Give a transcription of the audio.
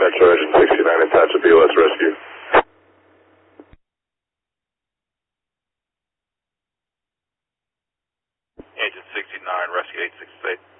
Metro Agent 69 attached to BOS Rescue. Agent 69, Rescue 868.